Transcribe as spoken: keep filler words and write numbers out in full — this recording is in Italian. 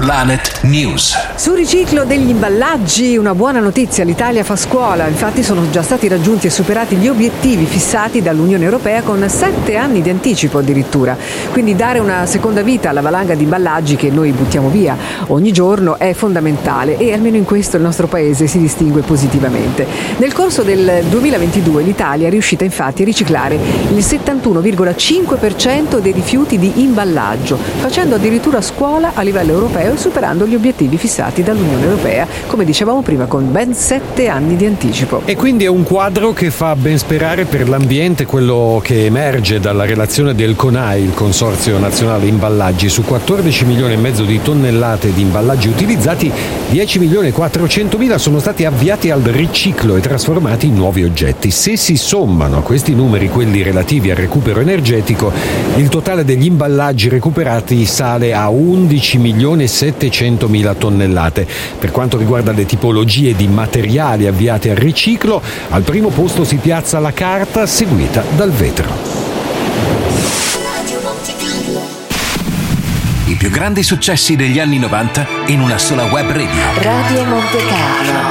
Planet News. Sul riciclo degli imballaggi una buona notizia, l'Italia fa scuola, infatti sono già stati raggiunti e superati gli obiettivi fissati dall'Unione Europea con sette anni di anticipo addirittura, quindi dare una seconda vita alla valanga di imballaggi che noi buttiamo via ogni giorno è fondamentale e almeno in questo il nostro paese si distingue positivamente. Nel corso del duemilaventidue l'Italia è riuscita infatti a riciclare il settantuno virgola cinque per cento dei rifiuti di imballaggio, facendo addirittura scuola a livello europeo e superando gli obiettivi fissati dall'Unione Europea, come dicevamo prima, con ben sette anni di anticipo. E quindi è un quadro che fa ben sperare per l'ambiente, quello che emerge dalla relazione del CONAI, il Consorzio Nazionale Imballaggi. Su quattordici milioni e mezzo di tonnellate di imballaggi utilizzati, dieci milioni e quattrocentomila sono stati avviati al riciclo e trasformati in nuovi oggetti. Se si sommano a questi numeri quelli relativi al recupero energetico, il totale degli imballaggi recuperati sale a undici milioni e settecentomila tonnellate. Per quanto riguarda le tipologie di materiali avviati al riciclo, al primo posto si piazza la carta, seguita dal vetro. I più grandi successi degli anni novanta in una sola web radio. Radio Monte Carlo.